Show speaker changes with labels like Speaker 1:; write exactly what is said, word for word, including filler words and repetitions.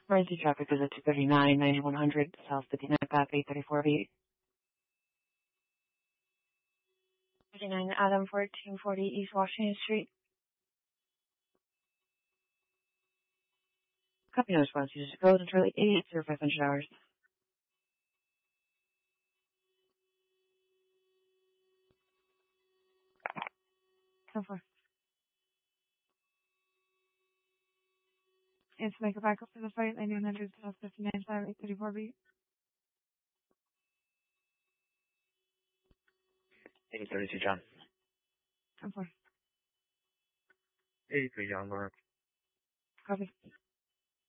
Speaker 1: Emergency traffic is at two thirty-nine, ninety-one hundred, South fifty-nine path, eight thirty-four B. fifty-nine Adam, fourteen forty East Washington Street. Copy no response. User code until eight zero five hundred hours. So far. And to make a backup for the fight, ninety-one hundred, South fifty-nine path, eight thirty-four B.
Speaker 2: eight thirty-two John.
Speaker 1: So far.
Speaker 2: eighty-three John, Laura.
Speaker 1: Copy.